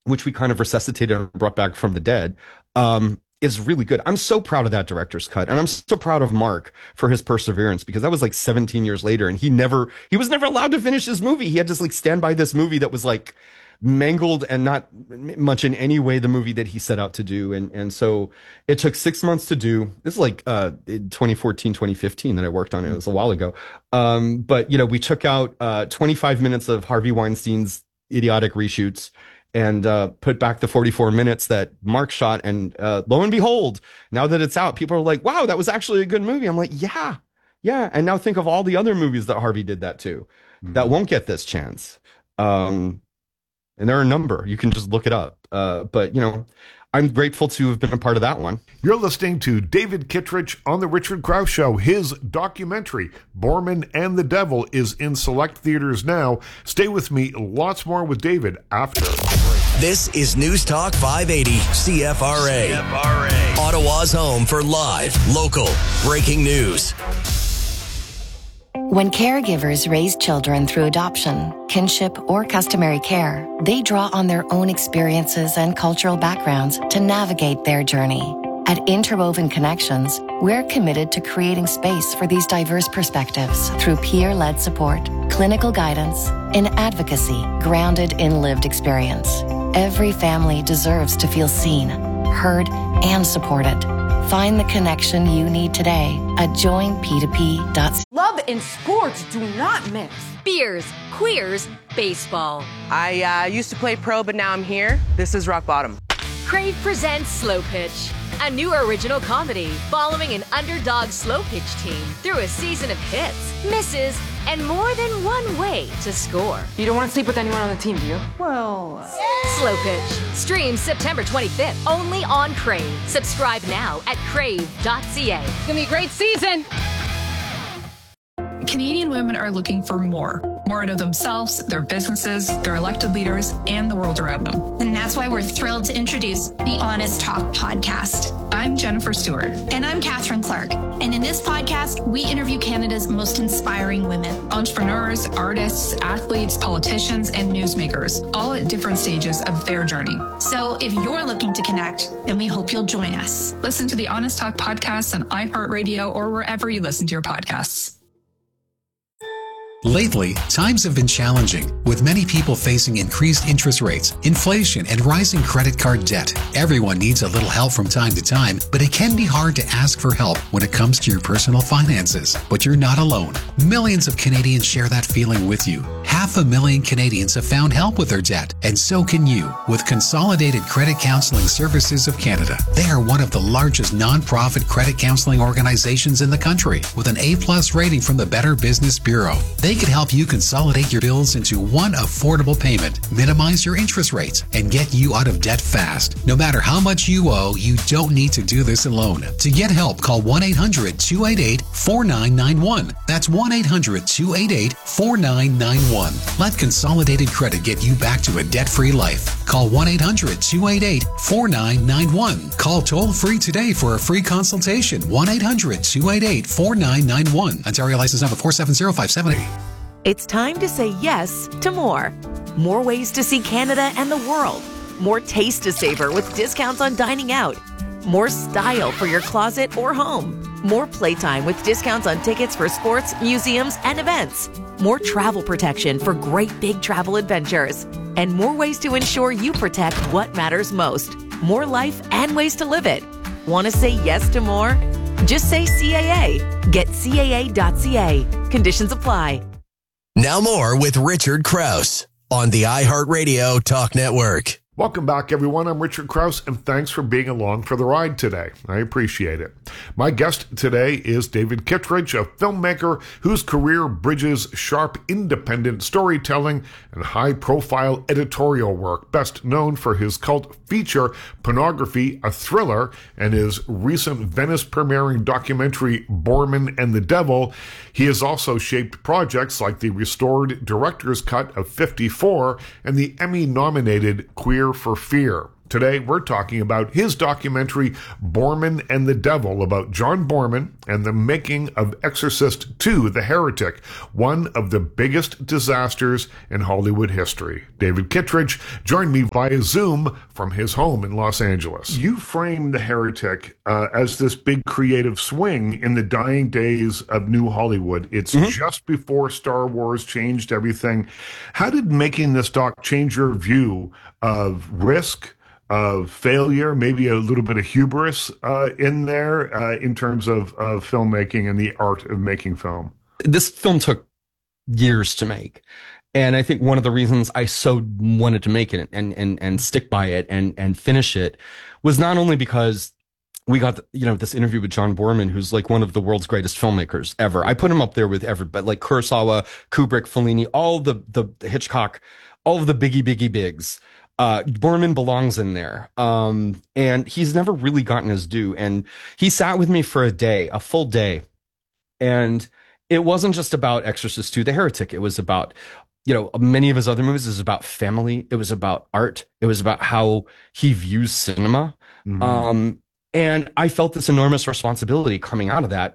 which we kind of resuscitated and brought back from the dead, is really good. I'm so proud of that director's cut. And I'm so proud of Mark for his perseverance, because that was like 17 years later and he was never allowed to finish his movie. He had to like stand by this movie that was like mangled and not much in any way the movie that he set out to do. And so it took 6 months to do. This is like 2014, 2015 that I worked on it. It was a while ago. But you know, we took out 25 minutes of Harvey Weinstein's idiotic reshoots and put back the 44 minutes that Mark shot. And lo and behold, now that it's out, people are like, wow, that was actually a good movie. I'm like, yeah. And now think of all the other movies that Harvey did that to that won't get this chance. And there are a number. You can just look it up. But, you know, I'm grateful to have been a part of that one. You're listening to David Kittredge on The Richard Krause Show. His documentary, Borman and the Devil, is in select theaters now. Stay with me. Lots more with David after. This is News Talk 580 CFRA. Ottawa's home for live, local, breaking news. When caregivers raise children through adoption, kinship, or customary care, they draw on their own experiences and cultural backgrounds to navigate their journey. At Interwoven Connections, we're committed to creating space for these diverse perspectives through peer-led support, clinical guidance, and advocacy grounded in lived experience. Every family deserves to feel seen, heard, and supported. Find the connection you need today at joinp2p.ca. Love and sports do not mix. Beers, queers, baseball. I used to play pro, but now I'm here. This is rock bottom. Crave presents Slow Pitch, a new original comedy following an underdog slow pitch team through a season of hits, misses, and more than one way to score. You don't want to sleep with anyone on the team, do you? Well... Slow Pitch. Streams September 25th, only on Crave. Subscribe now at crave.ca. It's gonna be a great season! Canadian women are looking for more out of themselves, their businesses, their elected leaders, and the world around them. And that's why we're thrilled to introduce the Honest Talk podcast. I'm Jennifer Stewart. And I'm Catherine Clark. And in this podcast, we interview Canada's most inspiring women. Entrepreneurs, artists, athletes, politicians, and newsmakers, all at different stages of their journey. So if you're looking to connect, then we hope you'll join us. Listen to the Honest Talk podcast on iHeartRadio or wherever you listen to your podcasts. Lately, times have been challenging, with many people facing increased interest rates, inflation, and rising credit card debt. Everyone needs a little help from time to time, but it can be hard to ask for help when it comes to your personal finances. But you're not alone. Millions of Canadians share that feeling with you. 500,000 Canadians have found help with their debt, and so can you with Consolidated Credit Counseling Services of Canada. They are one of the largest non-profit credit counseling organizations in the country, with an A+ rating from the Better Business Bureau. They can help you consolidate your bills into one affordable payment, minimize your interest rates, and get you out of debt fast. No matter how much you owe, you don't need to do this alone. To get help, call 1-800-288-4991. That's 1-800-288-4991. Let Consolidated Credit get you back to a debt-free life. Call 1-800-288-4991. Call toll-free today for a free consultation. 1-800-288-4991. Ontario license number 470578. It's time to say yes to more. More ways to see Canada and the world. More taste to savor with discounts on dining out. More style for your closet or home. More playtime with discounts on tickets for sports, museums, and events. More travel protection for great big travel adventures. And more ways to ensure you protect what matters most. More life and ways to live it. Want to say yes to more? Just say CAA. Get CAA.ca. Conditions apply. Now more with Richard Krause on the iHeartRadio Talk Network. Welcome back, everyone. I'm Richard Krause, and thanks for being along for the ride today. I appreciate it. My guest today is David Kittredge, a filmmaker whose career bridges sharp, independent storytelling and high-profile editorial work, best known for his cult feature, Pornography, a Thriller, and his recent Venice-premiering documentary, Borman and the Devil. He has also shaped projects like the restored director's cut of 54 and the Emmy-nominated Queer for Fear. Today, we're talking about his documentary, Boorman and the Devil, about John Boorman and the making of Exorcist II, The Heretic, one of the biggest disasters in Hollywood history. David Kittredge joined me via Zoom from his home in Los Angeles. You frame The Heretic as this big creative swing in the dying days of New Hollywood. It's just before Star Wars changed everything. How did making this doc change your view of risk, of failure, maybe a little bit of hubris in there in terms of filmmaking and the art of making film? This film took years to make. And I think one of the reasons I so wanted to make it and stick by it and finish it was not only because we got, this interview with John Boorman, who's like one of the world's greatest filmmakers ever. I put him up there with everybody, like Kurosawa, Kubrick, Fellini, all the Hitchcock, all of the biggie bigs. Boorman belongs in there. And he's never really gotten his due. And he sat with me for a full day. And it wasn't just about Exorcist II, The Heretic. It was about, many of his other movies. It was about family. It was about art. It was about how he views cinema. Mm-hmm. And I felt this enormous responsibility coming out of that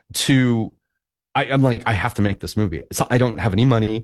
I'm like, I have to make this movie. So I don't have any money.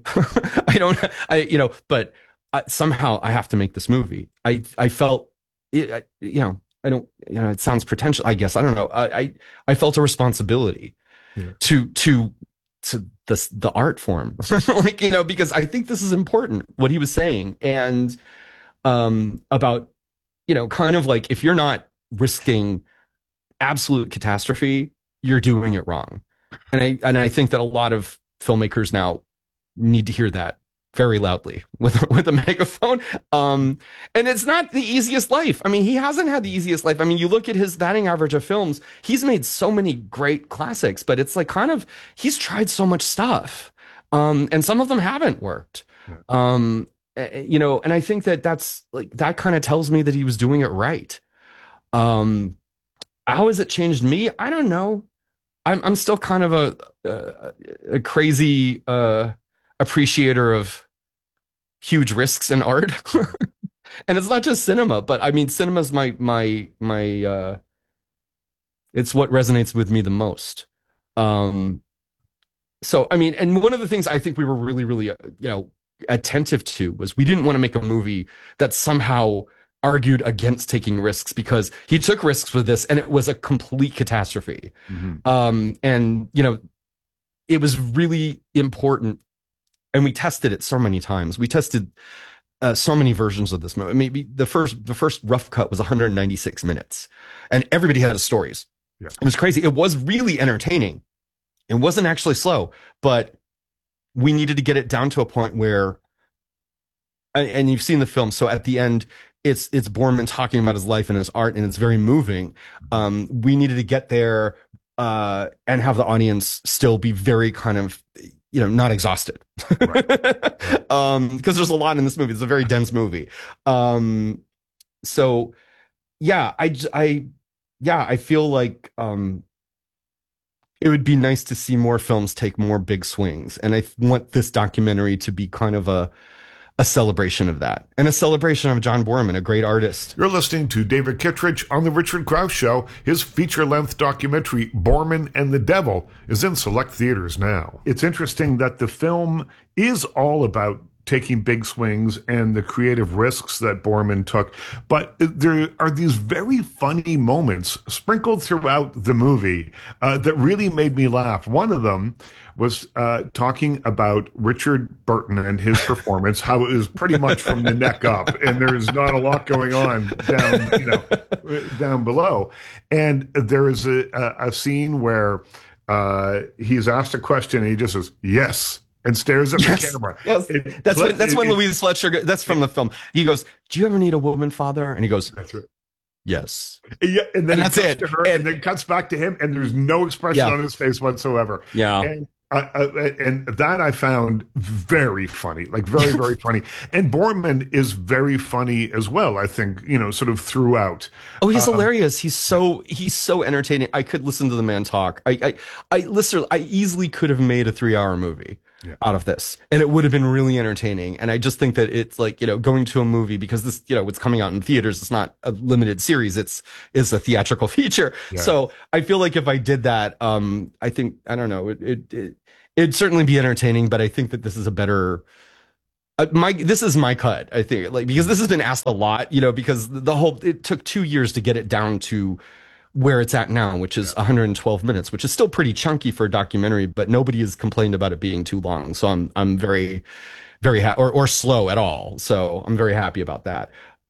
But somehow I have to make this movie. I felt, it sounds pretentious, I guess. I don't know. I felt a responsibility to the art form, because I think this is important, what he was saying. And, about, kind of like, if you're not risking absolute catastrophe, you're doing it wrong. And I think that a lot of filmmakers now need to hear that very loudly with a megaphone. And it's not the easiest life. I mean, he hasn't had the easiest life. I mean, you look at his batting average of films, he's made so many great classics, but it's like he's tried so much stuff. And some of them haven't worked. And I think that's like, that kind of tells me that he was doing it right. How has it changed me? I don't know. I'm still kind of a crazy appreciator of huge risks in art. And it's not just cinema, but I mean, cinema's my it's what resonates with me the most. So, I mean, and one of the things I think we were really, really, attentive to was we didn't want to make a movie that somehow argued against taking risks, because he took risks with this and it was a complete catastrophe. Mm-hmm. And, it was really important. And we tested it so many times. We tested so many versions of this movie. Maybe the first rough cut was 196 minutes, and everybody had stories. Yeah. It was crazy. It was really entertaining. It wasn't actually slow, but we needed to get it down to a point where, and you've seen the film. So at the end, it's Boorman talking about his life and his art, and it's very moving. We needed to get there and have the audience still be very kind of, not exhausted. Right. Because there's a lot in this movie. It's a very dense movie. So yeah, I feel like it would be nice to see more films take more big swings. And I want this documentary to be kind of a celebration of that, and a celebration of John Boorman, a great artist. You're listening to David Kittredge on The Richard Krause Show. His feature-length documentary, Boorman and the Devil, is in select theaters now. It's interesting that the film is all about taking big swings and the creative risks that Boorman took. But there are these very funny moments sprinkled throughout the movie that really made me laugh. One of them was talking about Richard Burton and his performance, how it was pretty much from the neck up, and there's not a lot going on down below. And there is a scene where he's asked a question and he just says, "Yes," and stares at the camera. Yes. That's when Louise Fletcher, that's from the film. He goes, "Do you ever need a woman, Father?" And he goes, "That's right. Yes." Yeah, and then that's it. To her, and then cuts back to him, and there's no expression on his face whatsoever. Yeah. And that I found very funny, like very, very funny. And Boorman is very funny as well, I think, sort of throughout. Oh, he's hilarious. He's so entertaining. I could listen to the man talk. I easily could have made a 3-hour movie. out of this, and it would have been really entertaining. And I just think that it's like, going to a movie, because this, it's coming out in theaters. It's not a limited series. It's a theatrical feature. Yeah. So I feel like if I did that, I think, I don't know, it'd certainly be entertaining, but I think that this is a better, this is my cut, I think, like, because this has been asked a lot, because it took 2 years to get it down to where it's at now, which is 112 minutes, which is still pretty chunky for a documentary, but nobody has complained about it being too long. So I'm very, very happy, or slow at all. So I'm very happy about that.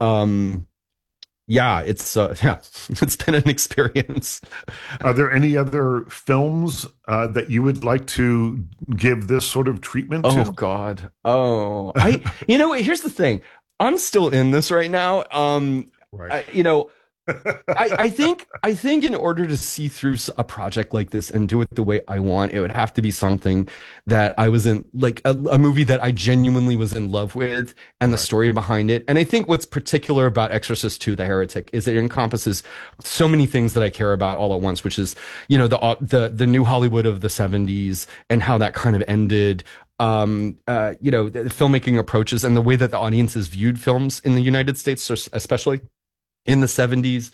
It's been an experience. Are there any other films that you would like to give this sort of treatment to? Oh God. Here's the thing. I'm still in this right now. Right. I think in order to see through a project like this and do it the way I want, it would have to be something that I was in, like a movie that I genuinely was in love with, and the story behind it. And I think what's particular about Exorcist II: The Heretic is it encompasses so many things that I care about all at once, which is, the new Hollywood of the 70s and how that kind of ended. The filmmaking approaches and the way that the audiences viewed films in the United States, especially in the 70s.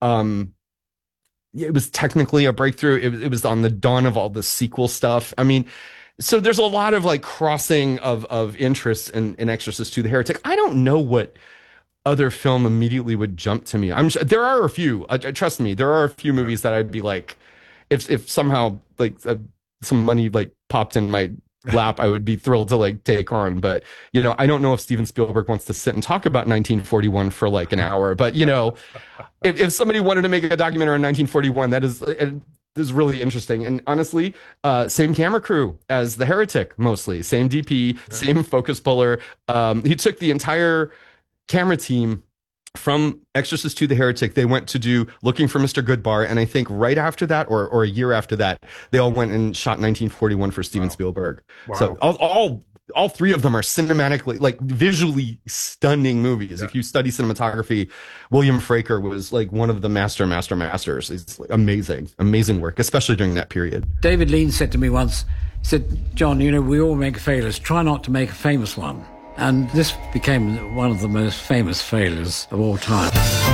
It was technically a breakthrough. It was on the dawn of all the sequel stuff. I mean, so there's a lot of like crossing of interests in Exorcist II: The Heretic. I don't know what other film immediately would jump to me. I'm sure there are a few. Trust me, there are a few movies that I'd be like, if somehow like some money like popped in my lap, I would be thrilled to like take on. But I don't know if Steven Spielberg wants to sit and talk about 1941 for like an hour. But if somebody wanted to make a documentary on 1941, that is really interesting. And honestly, same camera crew as The Heretic, mostly same DP, same focus puller. He took the entire camera team from Exorcist II: The Heretic. They went to do Looking for Mr. Goodbar, and I think right after that, or a year after that, they all went and shot 1941 for Steven Spielberg. Wow. So all three of them are cinematically, like visually stunning movies. If you study cinematography, William Fraker was like one of the masters. He's like amazing work, especially during that period. David Lean said to me once, he said, "John, we all make failures. Try not to make a famous one." And this became one of the most famous failures of all time.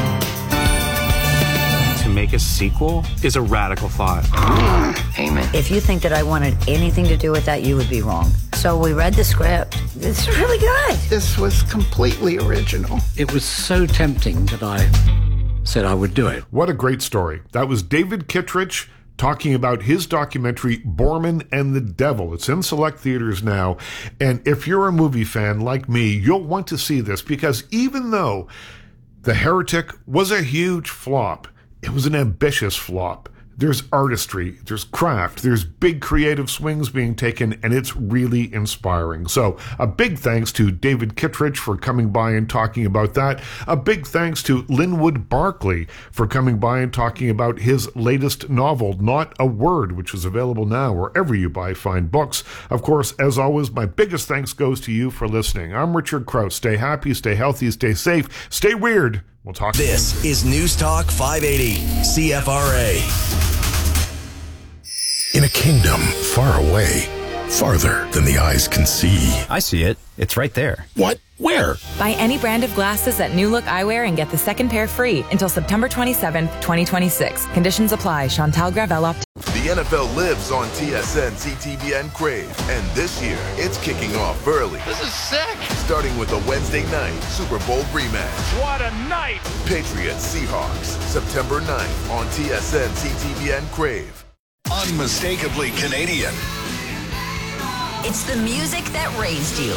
To make a sequel is a radical thought. Amen. If you think that I wanted anything to do with that, you would be wrong. So we read the script. It's really good. This was completely original. It was so tempting that I said I would do it. What a great story. That was David Kittredge talking about his documentary, Borman and the Devil. It's in select theaters now. And if you're a movie fan like me, you'll want to see this, because even though The Heretic was a huge flop, it was an ambitious flop. There's artistry, there's craft, there's big creative swings being taken, and it's really inspiring. So a big thanks to David Kittredge for coming by and talking about that. A big thanks to Linwood Barclay for coming by and talking about his latest novel, Not a Word, which is available now wherever you buy fine books. Of course, as always, my biggest thanks goes to you for listening. I'm Richard Krause. Stay happy, stay healthy, stay safe, stay weird. We'll talk. This is News Talk 580, CFRA. In a kingdom far away, farther than the eyes can see. I see it. It's right there. What? Where? Buy any brand of glasses at New Look Eyewear and get the second pair free until September 27th, 2026. Conditions apply. Chantal Gravel. The NFL lives on TSN, CTVN, Crave. And this year, it's kicking off early. This is sick. Starting with a Wednesday night Super Bowl rematch. What a night. Patriots Seahawks, September 9th on TSN, CTVN, Crave. Unmistakably Canadian. It's the music that raised you.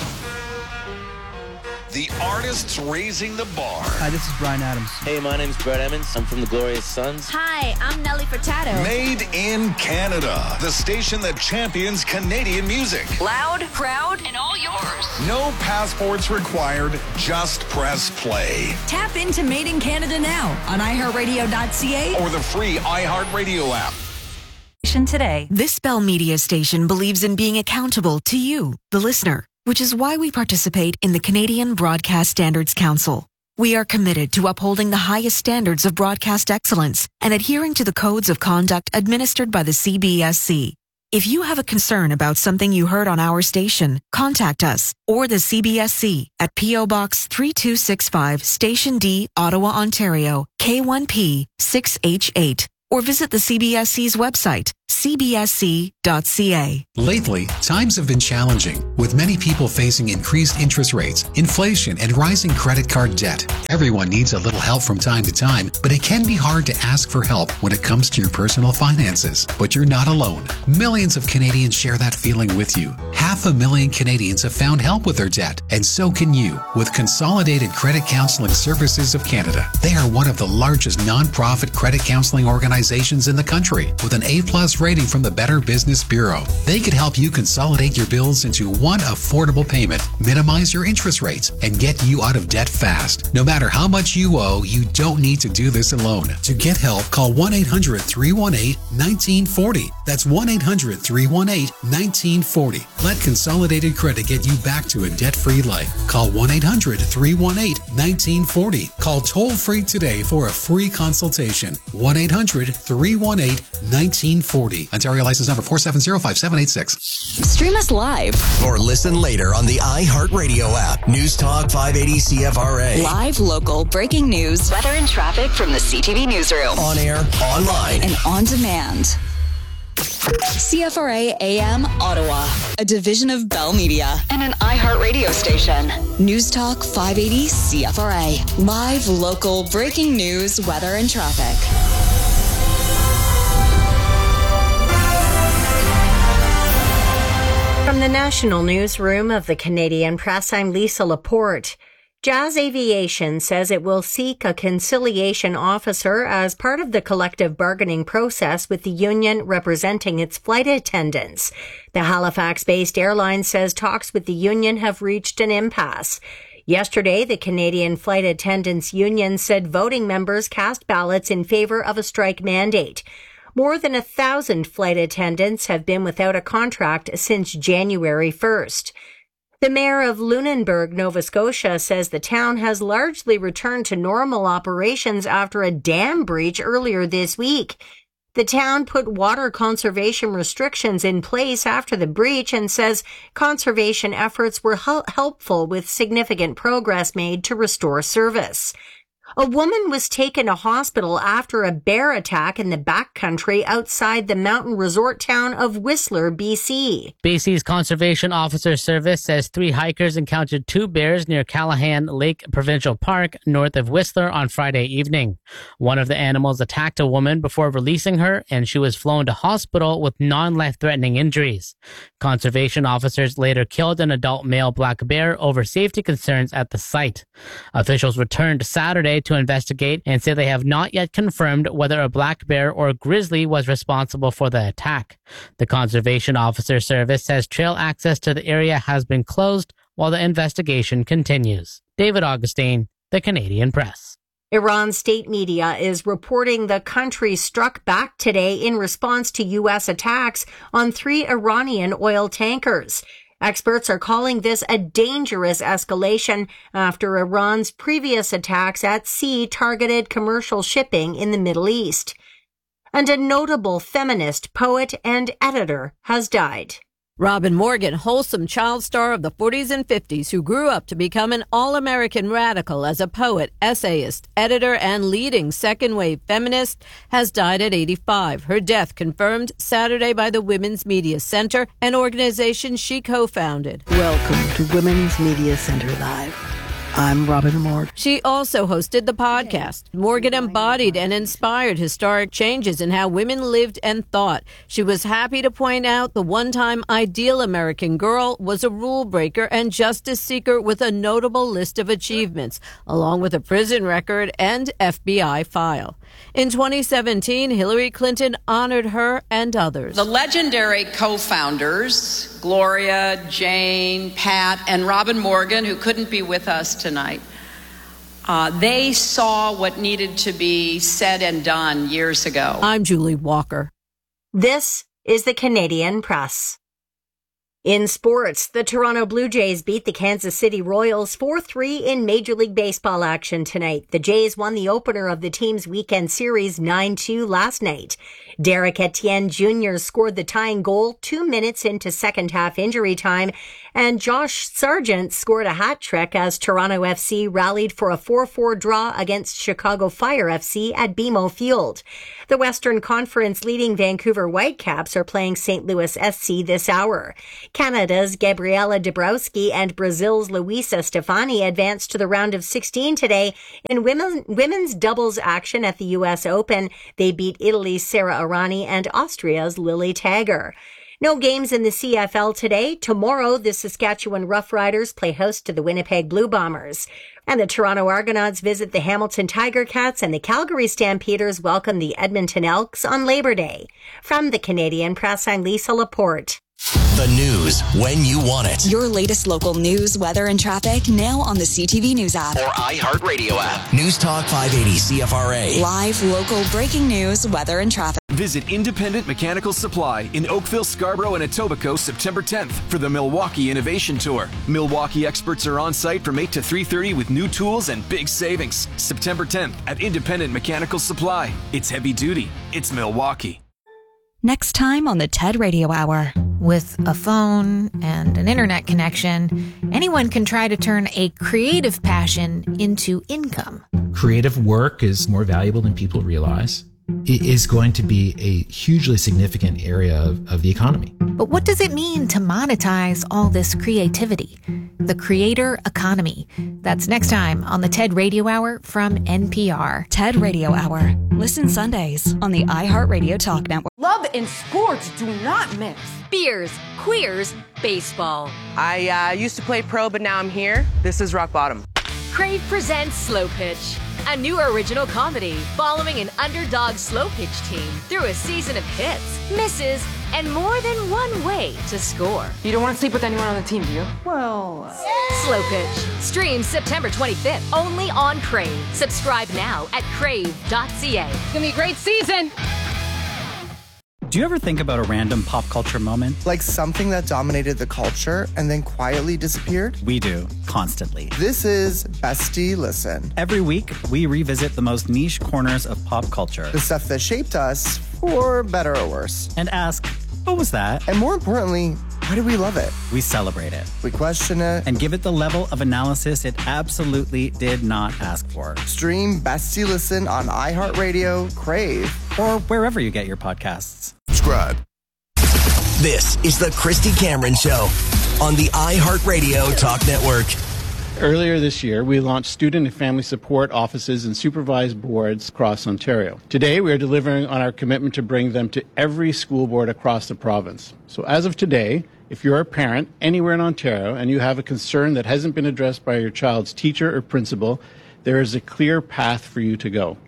The artists raising the bar. Hi, this is Bryan Adams. Hey, my name's Brett Emmons. I'm from the Glorious Sons. Hi, I'm Nelly Furtado. Made in Canada. The station that champions Canadian music. Loud, proud, and all yours. No passports required. Just press play. Tap into Made in Canada now on iHeartRadio.ca or the free iHeartRadio app. Today. This Bell Media station believes in being accountable to you, the listener, which is why we participate in the Canadian Broadcast Standards Council. We are committed to upholding the highest standards of broadcast excellence and adhering to the codes of conduct administered by the CBSC. If you have a concern about something you heard on our station, contact us or the CBSC at P.O. Box 3265, Station D, Ottawa, Ontario, K1P 6H8. Or visit the CBSC's website, cbsc.ca. Lately, times have been challenging, with many people facing increased interest rates, inflation, and rising credit card debt. Everyone needs a little help from time to time, but it can be hard to ask for help when it comes to your personal finances. But you're not alone. Millions of Canadians share that feeling with you. 500,000 Canadians have found help with their debt, and so can you with Consolidated Credit Counseling Services of Canada. They are one of the largest non-profit credit counseling organizations in the country with an A+ rating from the Better Business Bureau. They could help you consolidate your bills into one affordable payment, minimize your interest rates, and get you out of debt fast. No matter how much you owe, you don't need to do this alone. To get help, call 1-800-318-1940. That's 1-800-318-1940. Let Consolidated Credit get you back to a debt-free life. Call 1-800-318-1940. Call toll-free today for a free consultation. 1-800-318-1940. Ontario license number 4705786. Stream us live Or listen later on the iHeartRadio app. News Talk 580 CFRA. Live, local, breaking news, weather and traffic from the CTV newsroom. On air, online, and on demand. CFRA AM Ottawa, a division of Bell Media and an iHeartRadio station. News Talk 580 CFRA. Live, local, breaking news, weather and traffic. From the National Newsroom of the Canadian Press, I'm Lisa Laporte. Jazz Aviation says it will seek a conciliation officer as part of the collective bargaining process with the union representing its flight attendants. The Halifax-based airline says talks with the union have reached an impasse. Yesterday, the Canadian Flight Attendants Union said voting members cast ballots in favor of a strike mandate. More than 1,000 flight attendants have been without a contract since January 1st. The mayor of Lunenburg, Nova Scotia, says the town has largely returned to normal operations after a dam breach earlier this week. The town put water conservation restrictions in place after the breach and says conservation efforts were helpful with significant progress made to restore service. A woman was taken to hospital after a bear attack in the backcountry outside the mountain resort town of Whistler, BC. BC's Conservation Officer Service says 3 hikers encountered 2 bears near Callahan Lake Provincial Park, north of Whistler, on Friday evening. One of the animals attacked a woman before releasing her, and she was flown to hospital with non-life-threatening injuries. Conservation officers later killed an adult male black bear over safety concerns at the site. Officials returned Saturday to investigate and say they have not yet confirmed whether a black bear or grizzly was responsible for the attack. The Conservation Officer Service says trail access to the area has been closed while the investigation continues. David Augustine, The Canadian Press. Iran state media is reporting the country struck back today in response to U.S. attacks on 3 Iranian oil tankers. Experts are calling this a dangerous escalation after Iran's previous attacks at sea targeted commercial shipping in the Middle East. And a notable feminist poet and editor has died. Robin Morgan, wholesome child star of the 40s and 50s who grew up to become an all-American radical as a poet, essayist, editor, and leading second-wave feminist, has died at 85. Her death confirmed Saturday by the Women's Media Center, an organization she co-founded. Welcome to Women's Media Center Live. I'm Robin Morgan. She also hosted the podcast. Morgan embodied and inspired historic changes in how women lived and thought. She was happy to point out the one-time ideal American girl was a rule breaker and justice seeker with a notable list of achievements, along with a prison record and FBI file. In 2017, Hillary Clinton honored her and others. The legendary co-founders, Gloria, Jane, Pat, and Robin Morgan, who couldn't be with us tonight, they saw what needed to be said and done years ago. I'm Julie Walker. This is the Canadian Press. In sports, the Toronto Blue Jays beat the Kansas City Royals 4-3 in Major League Baseball action tonight. The Jays won the opener of the team's weekend series 9-2 last night. Derek Etienne Jr. scored the tying goal 2 minutes into second half injury time, and Josh Sargent scored a hat trick as Toronto FC rallied for a 4-4 draw against Chicago Fire FC at BMO Field. The Western Conference leading Vancouver Whitecaps are playing St. Louis SC this hour. Canada's Gabriela Dabrowski and Brazil's Luisa Stefani advanced to the round of 16 today. In women's doubles action at the U.S. Open, they beat Italy's Sara Errani and Austria's Lily Tagger. No games in the CFL today. Tomorrow, the Saskatchewan Roughriders play host to the Winnipeg Blue Bombers. And the Toronto Argonauts visit the Hamilton Tiger Cats, and the Calgary Stampeders welcome the Edmonton Elks on Labor Day. From the Canadian Press, I'm Lisa Laporte. The news when you want it. Your latest local news, weather, and traffic now on the CTV News app or iHeartRadio app. News Talk 580 CFRA. Live, local, breaking news, weather, and traffic. Visit Independent Mechanical Supply in Oakville, Scarborough, and Etobicoke September 10th for the Milwaukee Innovation Tour. Milwaukee experts are on site from 8 to 3:30 with new tools and big savings. September 10th at Independent Mechanical Supply. It's heavy duty. It's Milwaukee. Next time on the TED Radio Hour. With a phone and an internet connection, anyone can try to turn a creative passion into income. Creative work is more valuable than people realize. It is going to be a hugely significant area of the economy. But what does it mean to monetize all this creativity? The creator economy. That's next time on the TED Radio Hour from NPR. TED Radio Hour. Listen Sundays on the iHeartRadio Talk Network. Love and sports do not mix. Beers, queers, baseball. I used to play pro, but now I'm here. This is rock bottom. Crave presents Slow Pitch, a new original comedy following an underdog slow pitch team through a season of hits, misses, and more than one way to score. You don't want to sleep with anyone on the team, do you? Well... Slow Pitch. Streams September 25th, only on Crave. Subscribe now at crave.ca. It's gonna be a great season! Do you ever think about a random pop culture moment? Like something that dominated the culture and then quietly disappeared? We do, constantly. This is Bestie Listen. Every week, we revisit the most niche corners of pop culture. The stuff that shaped us, for better or worse. And ask, what was that? And more importantly, why do we love it? We celebrate it. We question it. And give it the level of analysis it absolutely did not ask for. Stream Bestie Listen on iHeartRadio, Crave, or wherever you get your podcasts. Subscribe. This is the Christy Cameron Show on the iHeartRadio Talk Network. Earlier this year, we launched student and family support offices and supervised boards across Ontario. Today, we are delivering on our commitment to bring them to every school board across the province. So as of today, if you're a parent anywhere in Ontario and you have a concern that hasn't been addressed by your child's teacher or principal, there is a clear path for you to go.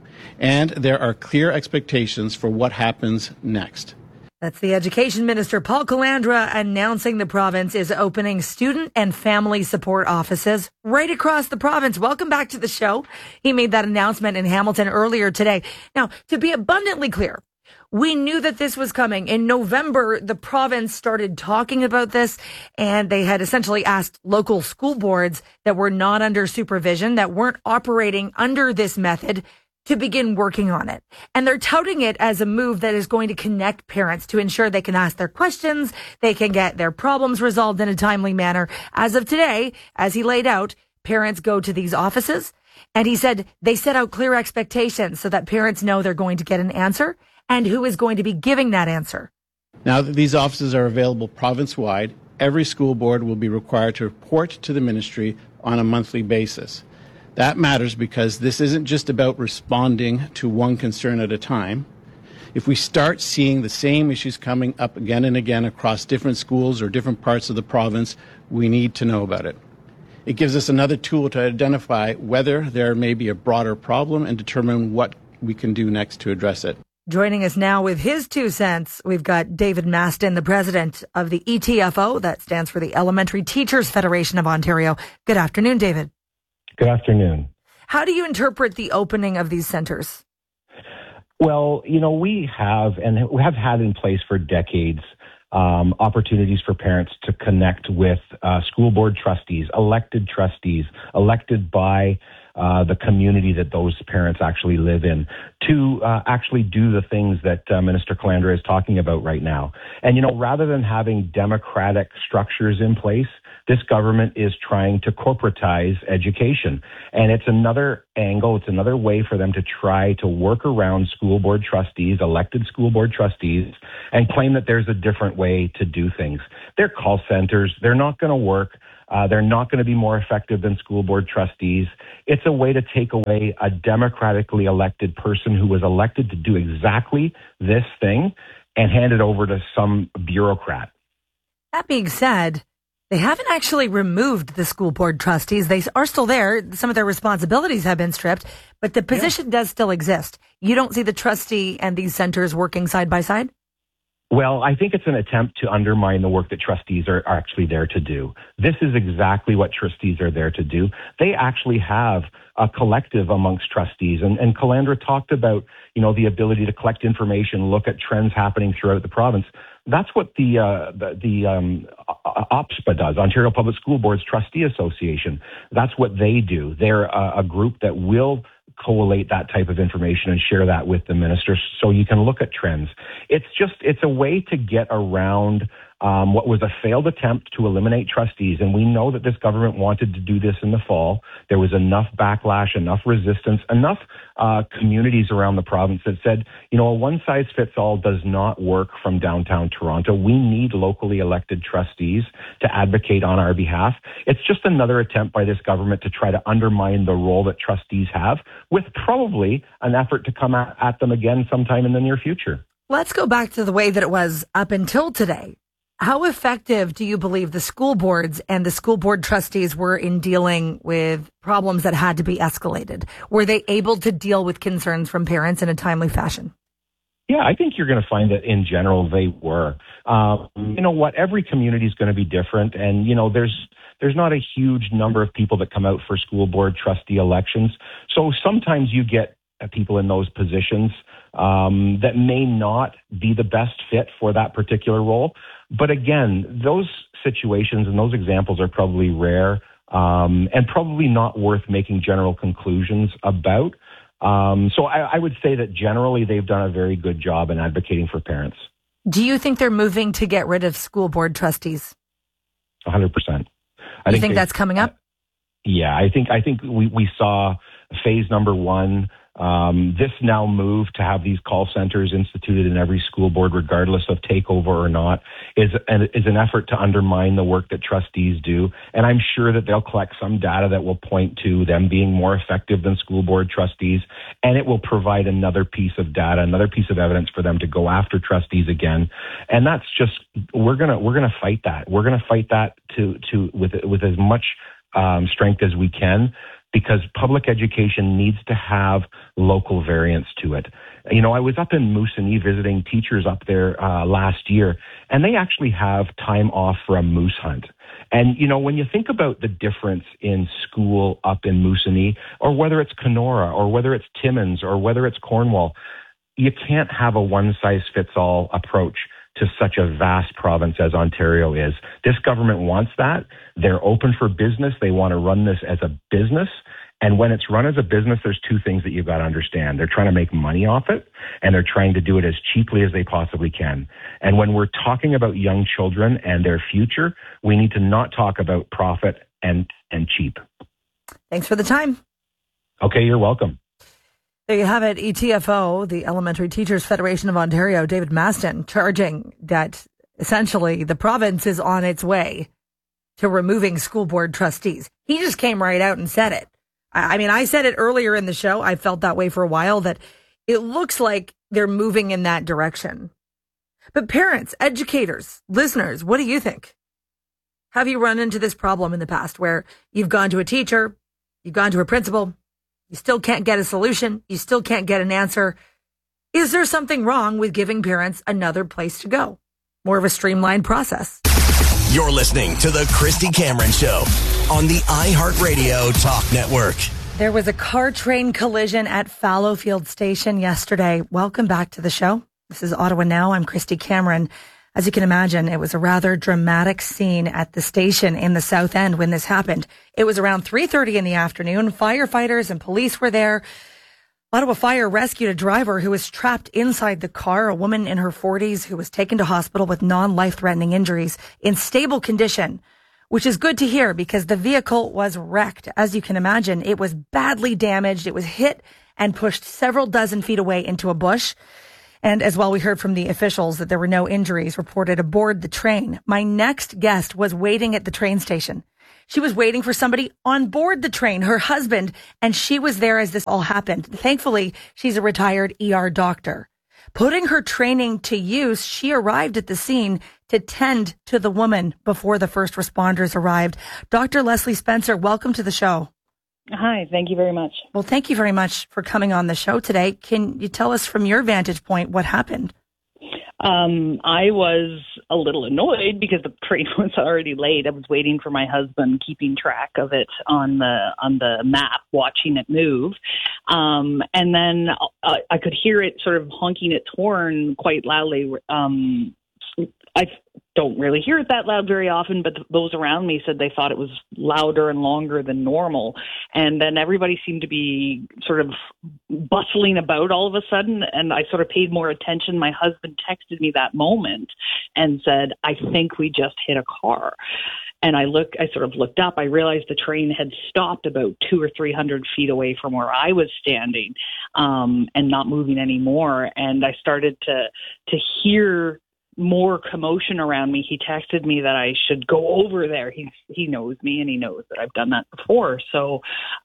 And there are clear expectations for what happens next. That's the Education Minister, Paul Calandra, announcing the province is opening student and family support offices right across the province. Welcome back to the show. He made that announcement in Hamilton earlier today. Now, to be abundantly clear, we knew that this was coming. In November, the province started talking about this, and they had essentially asked local school boards that were not under supervision, that weren't operating under this method, to begin working on it. And they're touting it as a move that is going to connect parents to ensure they can ask their questions, they can get their problems resolved in a timely manner. As of today, as he laid out, parents go to these offices, and he said they set out clear expectations so that parents know they're going to get an answer and who is going to be giving that answer. Now that these offices are available province-wide, every school board will be required to report to the ministry on a monthly basis. That matters because this isn't just about responding to one concern at a time. If we start seeing the same issues coming up again and again across different schools or different parts of the province, we need to know about it. It gives us another tool to identify whether there may be a broader problem and determine what we can do next to address it. Joining us now with his 2 cents, we've got David Maston, the president of the ETFO, that stands for the Elementary Teachers Federation of Ontario. Good afternoon, David. Good afternoon. How do you interpret the opening of these centers? Well, we have had in place for decades opportunities for parents to connect with school board trustees, elected by the community that those parents actually live in, to actually do the things that Minister Calandra is talking about right now. And, rather than having democratic structures in place, this government is trying to corporatize education. And it's another angle, it's another way for them to try to work around school board trustees, elected school board trustees, and claim that there's a different way to do things. They're call centers. They're not going to work. They're not going to be more effective than school board trustees. It's a way to take away a democratically elected person who was elected to do exactly this thing and hand it over to some bureaucrat. That being said, they haven't actually removed the school board trustees. They are still there. Some of their responsibilities have been stripped, but the position does still exist. You don't see the trustee and these centers working side by side? Well, I think it's an attempt to undermine the work that trustees are actually there to do. This is exactly what trustees are there to do. They actually have a collective amongst trustees. And Calandra talked about, the ability to collect information, look at trends happening throughout the province. That's what the OPSPA does, Ontario Public School Boards Trustee Association. That's what they do. They're a group that will collate that type of information and share that with the minister so you can look at trends. It's a way to get around what was a failed attempt to eliminate trustees. And we know that this government wanted to do this in the fall. There was enough backlash, enough resistance, enough communities around the province that said, a one-size-fits-all does not work from downtown Toronto. We need locally elected trustees to advocate on our behalf. It's just another attempt by this government to try to undermine the role that trustees have, with probably an effort to come at them again sometime in the near future. Let's go back to the way that it was up until today. How effective do you believe the school boards and the school board trustees were in dealing with problems that had to be escalated? Were they able to deal with concerns from parents in a timely fashion? Yeah, I think you're going to find that in general they were. Every community is going to be different. And, there's not a huge number of people that come out for school board trustee elections. So sometimes you get people in those positions that may not be the best fit for that particular role. But again, those situations and those examples are probably rare and probably not worth making general conclusions about. So I would say that generally they've done a very good job in advocating for parents. Do you think they're moving to get rid of school board trustees? 100%. You think that's coming up? Yeah, I think we saw phase number one. This now move to have these call centers instituted in every school board, regardless of takeover or not, is an effort to undermine the work that trustees do. And I'm sure that they'll collect some data that will point to them being more effective than school board trustees. And it will provide another piece of data, another piece of evidence for them to go after trustees again. And that's just, we're going to fight that. We're going to fight that with as much strength as we can, because public education needs to have local variance to it. I was up in Moosonee visiting teachers up there last year, and they actually have time off for a moose hunt. And, when you think about the difference in school up in Moosonee, or whether it's Kenora, or whether it's Timmins, or whether it's Cornwall, you can't have a one-size-fits-all approach to such a vast province as Ontario is. This government wants that. They're open for business. They want to run this as a business. And when it's run as a business, there's two things that you've got to understand. They're trying to make money off it, and they're trying to do it as cheaply as they possibly can. And when we're talking about young children and their future, we need to not talk about profit and cheap. Thanks for the time. Okay, you're welcome. There you have it. ETFO, the Elementary Teachers Federation of Ontario, David Maston, charging that essentially the province is on its way to removing school board trustees. He just came right out and said it. I said it earlier in the show. I felt that way for a while, that it looks like they're moving in that direction. But parents, educators, listeners, what do you think? Have you run into this problem in the past where you've gone to a teacher, you've gone to a principal, you still can't get a solution, you still can't get an answer? Is there something wrong with giving parents another place to go? More of a streamlined process. You're listening to The Christy Cameron Show on the iHeartRadio Talk Network. There was a car train collision at Fallowfield Station yesterday. Welcome back to the show. This is Ottawa Now. I'm Christy Cameron. As you can imagine, it was a rather dramatic scene at the station in the South End when this happened. It was around 3:30 in the afternoon. Firefighters and police were there. Ottawa Fire rescued a driver who was trapped inside the car, a woman in her 40s who was taken to hospital with non-life-threatening injuries in stable condition, which is good to hear because the vehicle was wrecked. As you can imagine, it was badly damaged. It was hit and pushed several dozen feet away into a bush. And as well, we heard from the officials that there were no injuries reported aboard the train. My next guest was waiting at the train station. She was waiting for somebody on board the train, her husband, and she was there as this all happened. Thankfully, she's a retired ER doctor. Putting her training to use, she arrived at the scene to tend to the woman before the first responders arrived. Dr. Leslie Spencer, welcome to the show. Hi, thank you very much. Well, thank you very much for coming on the show today. Can you tell us from your vantage point what happened? I was a little annoyed because the train was already late. I was waiting for my husband, keeping track of it on the map, watching it move. And then I could hear it sort of honking its horn quite loudly. I don't really hear it that loud very often, but those around me said they thought it was louder and longer than normal. And then everybody seemed to be sort of bustling about all of a sudden, and I sort of paid more attention. My husband texted me that moment and said, "I think we just hit a car." And I sort of looked up. I realized the train had stopped about 200 or 300 feet away from where I was standing, and not moving anymore. And I started to hear more commotion around me. He texted me that I should go over there. He knows me and he knows that I've done that before. So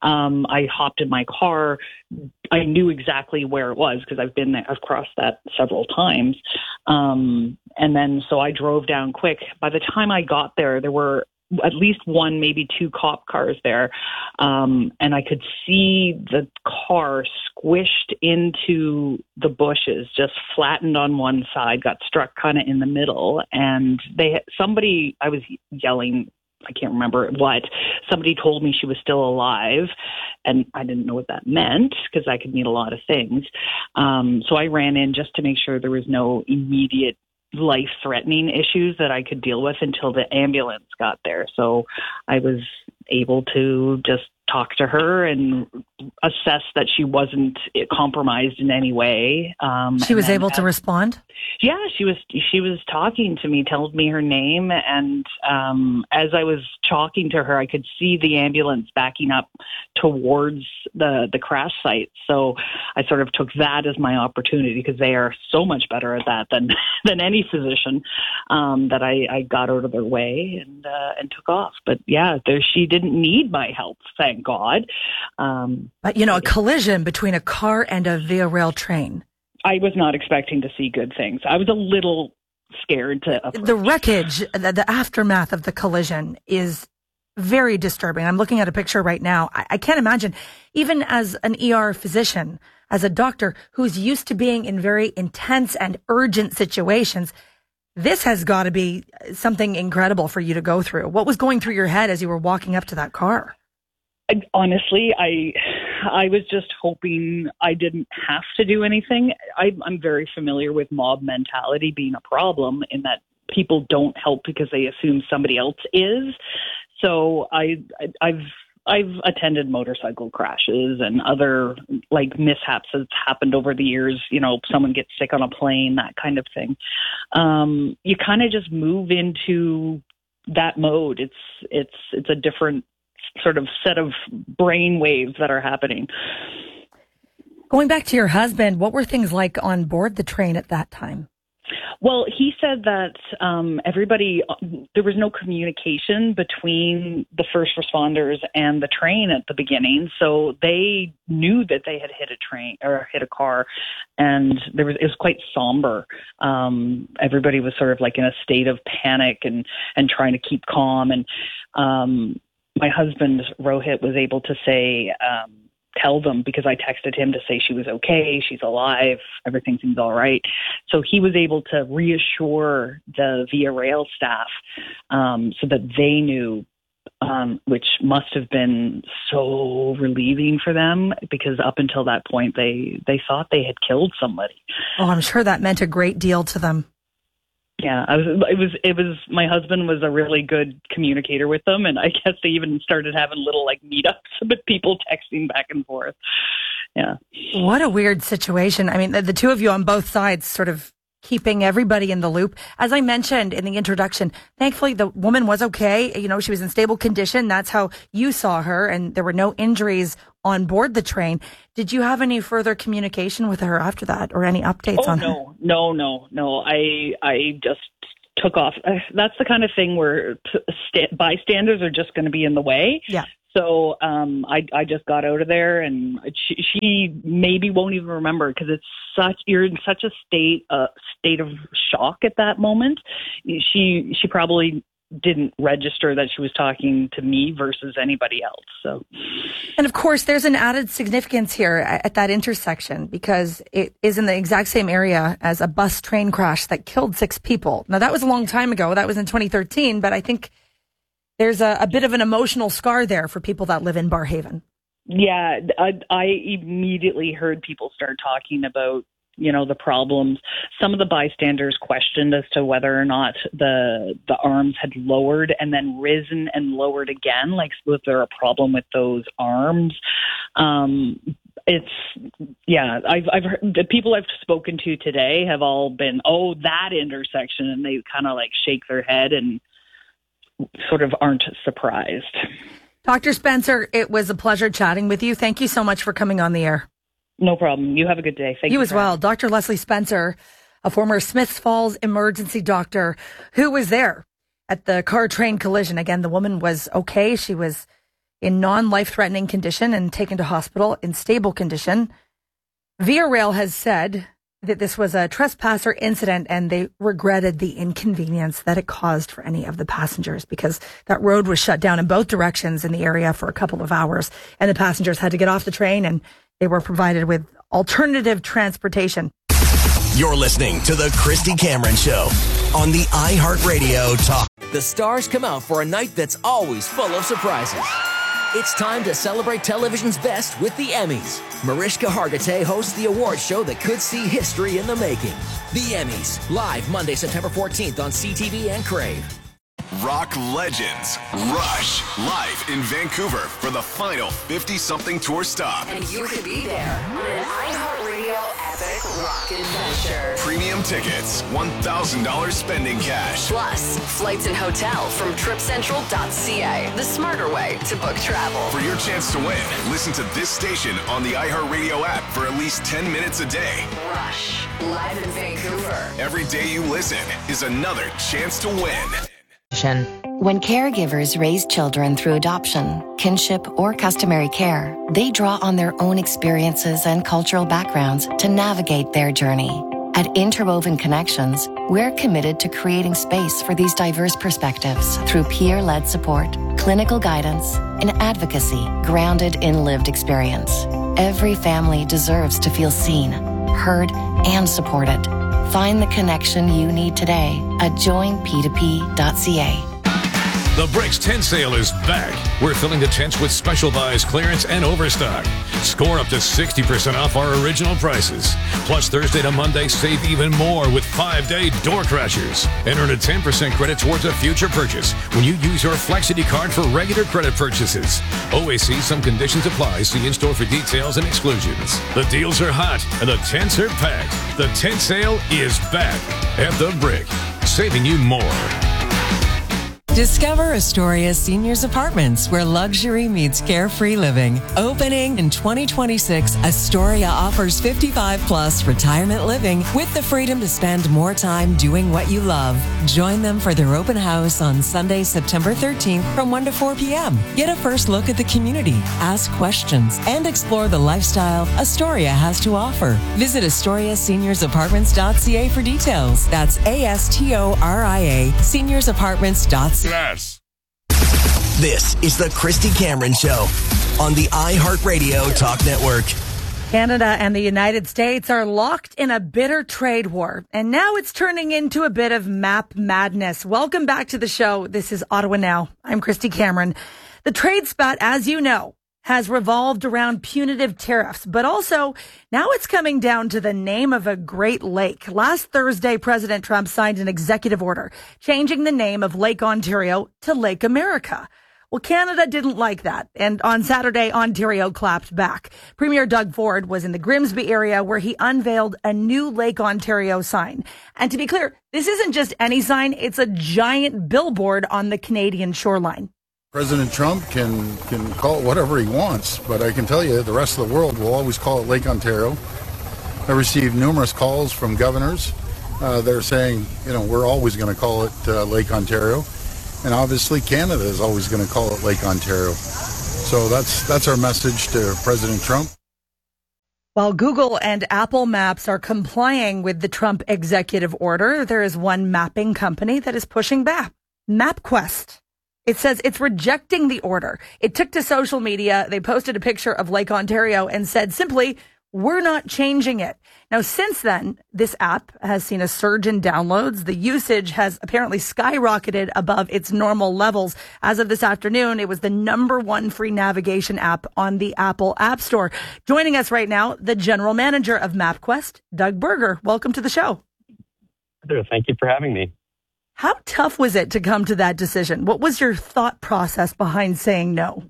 I hopped in my car. I knew exactly where it was because I've been there. I've crossed that several times. And then so I drove down quick. By the time I got there, there were at least one, maybe two cop cars there. And I could see the car squished into the bushes, just flattened on one side, got struck kind of in the middle. And I was yelling, I can't remember what, somebody told me she was still alive. And I didn't know what that meant because I could mean a lot of things. So I ran in just to make sure there was no immediate life-threatening issues that I could deal with until the ambulance got there. So I was able to just talk to her and assess that she wasn't compromised in any way. She was able to respond? Yeah, she was talking to me, told me her name, and as I was talking to her, I could see the ambulance backing up towards the crash site. So I sort of took that as my opportunity because they are so much better at that than any physician, that I got out of their way and took off. But yeah, she didn't need my help, thank God. But a collision between a car and a Via Rail train. I was not expecting to see good things. I was a little scared to approach. The wreckage, the aftermath of the collision is very disturbing. I'm looking at a picture right now. I can't imagine, even as an ER physician, as a doctor who's used to being in very intense and urgent situations, this has got to be something incredible for you to go through. What was going through your head as you were walking up to that car? Honestly, I was just hoping I didn't have to do anything. I'm very familiar with mob mentality being a problem in that people don't help because they assume somebody else is. So I've attended motorcycle crashes and other mishaps that's happened over the years. Someone gets sick on a plane, that kind of thing. You kind of just move into that mode. It's a different sort of set of brain waves that are happening. Going back to your husband, what were things like on board the train at that time? Well, he said that there was no communication between the first responders and the train at the beginning. So they knew that they had hit a train or hit a car, and it was quite somber. Everybody was sort of like in a state of panic and trying to keep calm. And my husband, Rohit, was able to say, tell them, because I texted him to say she was okay, she's alive, everything seems all right. So he was able to reassure the Via Rail staff so that they knew, which must have been so relieving for them, because up until that point, they thought they had killed somebody. Oh, I'm sure that meant a great deal to them. Yeah, it was my husband was a really good communicator with them, and I guess they even started having little like meetups with people texting back and forth. Yeah. What a weird situation. I mean, the two of you on both sides sort of keeping everybody in the loop. As I mentioned in the introduction, thankfully the woman was okay. You know, she was in stable condition. That's how you saw her, and there were no injuries on board the train. Did you have any further communication with her after that, or any updates on her? No. I just took off. That's the kind of thing where bystanders are just going to be in the way. Yeah. So I just got out of there, and she maybe won't even remember, because you're in such a state of shock at that moment. She probably didn't register that she was talking to me versus anybody else. So, and of course, there's an added significance here at that intersection, because it is in the exact same area as a bus train crash that killed 6 people. Now, that was a long time ago. That was in 2013, but I think there's a bit of an emotional scar there for people that live in Barrhaven. Yeah, I immediately heard people start talking about, you know, the problems. Some of the bystanders questioned as to whether or not the arms had lowered and then risen and lowered again. Like, was there a problem with those arms? I've heard the people I've spoken to today have all been, that intersection, and they kind of like shake their head and sort of aren't surprised. Dr. Spencer, it was a pleasure chatting with you. Thank you so much for coming on the air. No problem. You have a good day. Thank you as well. Dr. Leslie Spencer, a former Smiths Falls emergency doctor who was there at the car train collision. Again, the woman was okay. She was in non-life-threatening condition and taken to hospital in stable condition. Via Rail has said that this was a trespasser incident, and they regretted the inconvenience that it caused for any of the passengers, because that road was shut down in both directions in the area for a couple of hours, and the passengers had to get off the train, and they were provided with alternative transportation. You're listening to the Christy Cameron Show on the iHeartRadio Talk. The stars come out for a night that's always full of surprises. It's time to celebrate television's best with the Emmys. Mariska Hargitay hosts the award show that could see history in the making. The Emmys, live Monday, September 14th on CTV and Crave. Rock legends Rush, live in Vancouver for the final 50-something tour stop. And you could be there on an iHeartRadio epic rock adventure. Premium tickets, $1,000 spending cash. Plus, flights and hotel from tripcentral.ca, the smarter way to book travel. For your chance to win, listen to this station on the iHeartRadio app for at least 10 minutes a day. Rush, live in Vancouver. Every day you listen is another chance to win. When caregivers raise children through adoption, kinship, or customary care, they draw on their own experiences and cultural backgrounds to navigate their journey. At Interwoven Connections, we're committed to creating space for these diverse perspectives through peer-led support, clinical guidance, and advocacy grounded in lived experience. Every family deserves to feel seen, heard, and supported. Find the connection you need today at joinp2p.ca. The Bricks tent sale is back. We're filling the tents with special buys, clearance, and overstock. Score up to 60% off our original prices. Plus, Thursday to Monday, save even more with 5-day door crashers. And earn a 10% credit towards a future purchase when you use your Flexity card for regular credit purchases. OAC, some conditions apply. See in-store for details and exclusions. The deals are hot and the tents are packed. The tent sale is back at The Brick, saving you more. Discover Astoria Seniors Apartments, where luxury meets carefree living. Opening in 2026, Astoria offers 55-plus retirement living with the freedom to spend more time doing what you love. Join them for their open house on Sunday, September 13th from 1 to 4 p.m. Get a first look at the community, ask questions, and explore the lifestyle Astoria has to offer. Visit AstoriaSeniorsApartments.ca for details. That's ASTORIA SeniorsApartments.ca. This is the Christy Cameron Show on the iHeartRadio Talk Network. Canada and the United States are locked in a bitter trade war, and now it's turning into a bit of map madness. Welcome back to the show. This is Ottawa Now. I'm Christy Cameron. The trade spat, as you know, has revolved around punitive tariffs, but also now it's coming down to the name of a Great Lake. Last Thursday, President Trump signed an executive order changing the name of Lake Ontario to Lake America. Well, Canada didn't like that, and on Saturday, Ontario clapped back. Premier Doug Ford was in the Grimsby area where he unveiled a new Lake Ontario sign. And to be clear, this isn't just any sign, it's a giant billboard on the Canadian shoreline. President Trump can call it whatever he wants, but I can tell you the rest of the world will always call it Lake Ontario. I received numerous calls from governors. They're saying, we're always going to call it Lake Ontario. And obviously Canada is always going to call it Lake Ontario. So that's our message to President Trump. While Google and Apple Maps are complying with the Trump executive order, there is one mapping company that is pushing back, MapQuest. It says it's rejecting the order. It took to social media. They posted a picture of Lake Ontario and said simply, we're not changing it. Now, since then, this app has seen a surge in downloads. The usage has apparently skyrocketed above its normal levels. As of this afternoon, it was the #1 free navigation app on the Apple App Store. Joining us right now, the general manager of MapQuest, Doug Berger. Welcome to the show. Thank you for having me. How tough was it to come to that decision? What was your thought process behind saying no?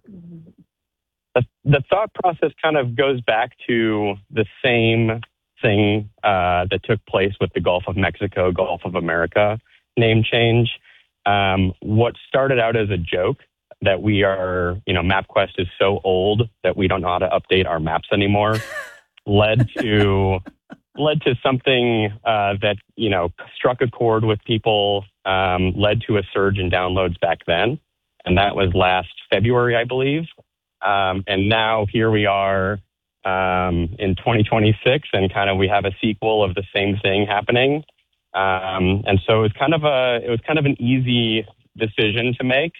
The thought process kind of goes back to the same thing that took place with the Gulf of Mexico, Gulf of America name change. What started out as a joke that we are, MapQuest is so old that we don't know how to update our maps anymore, led to something that, struck a chord with people, led to a surge in downloads back then. And that was last February, I believe. And now here we are in 2026, and we have a sequel of the same thing happening. And so it was kind of an easy decision to make.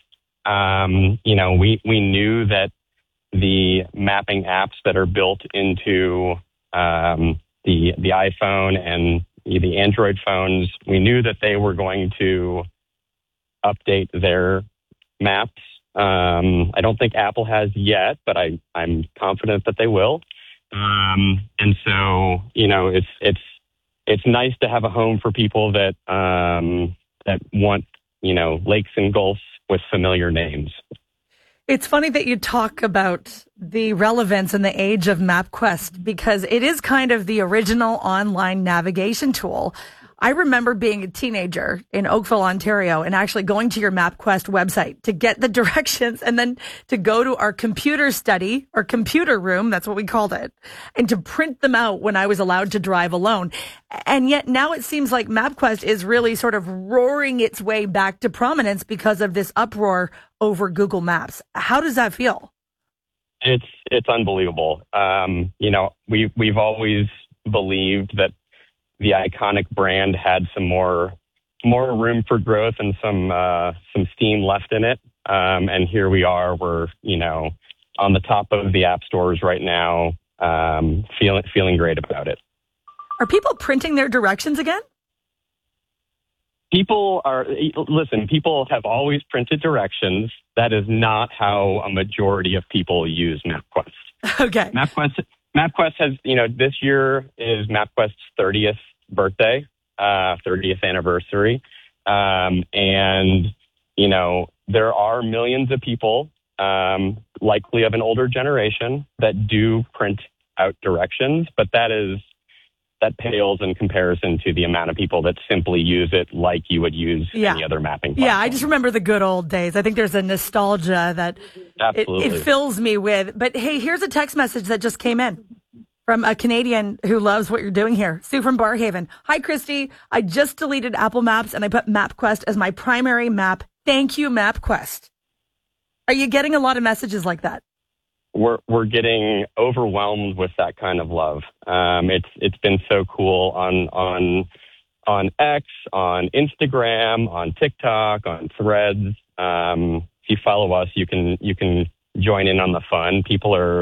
We knew that the mapping apps that are built into the iPhone and the Android phones, we knew that they were going to update their maps. I don't think Apple has yet, but I'm confident that they will. And so, it's nice to have a home for people that want, lakes and gulfs with familiar names. It's funny that you talk about the relevance and the age of MapQuest, because it is kind of the original online navigation tool. I remember being a teenager in Oakville, Ontario, and actually going to your MapQuest website to get the directions and then to go to our computer study or computer room, that's what we called it, and to print them out when I was allowed to drive alone. And yet now it seems like MapQuest is really sort of roaring its way back to prominence because of this uproar over Google Maps. How does that feel? It's unbelievable. We've always believed that the iconic brand had some more room for growth and some steam left in it. And here we are. We're on the top of the app stores right now, feeling great about it. Are people printing their directions again? People have always printed directions. That is not how a majority of people use MapQuest. Okay. MapQuest has, this year is MapQuest's 30th birthday, 30th anniversary. And, there are millions of people, likely of an older generation, that do print out directions, but that pales in comparison to the amount of people that simply use it like you would use any other mapping platform. Yeah, I just remember the good old days. I think there's a nostalgia that it fills me with. But hey, here's a text message that just came in from a Canadian who loves what you're doing here. Sue from Barhaven. Hi, Christy. I just deleted Apple Maps and I put MapQuest as my primary map. Thank you, MapQuest. Are you getting a lot of messages like that? We're getting overwhelmed with that kind of love. It's been so cool on X, on Instagram, on TikTok, on Threads. If you follow us, you can join in on the fun. People are,